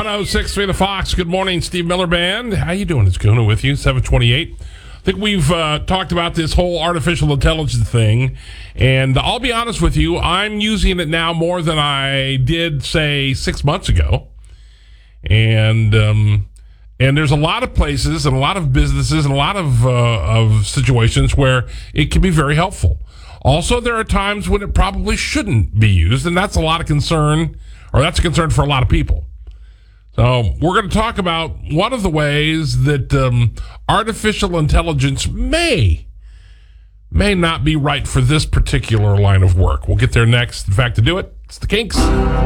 106.3 The Fox. Good morning, Steve Miller Band. How you doing? It's Kahuna with you, 728. I think we've talked about this whole artificial intelligence thing, and I'll be honest with you, I'm using it now more than I did, say, 6 months ago. And there's a lot of places and a lot of businesses and a lot of situations where it can be very helpful. Also, there are times when it probably shouldn't be used, and that's a concern for a lot of people. So we're going to talk about one of the ways that artificial intelligence may not be right for this particular line of work. We'll get there next. In fact, to do it, it's the Kinks.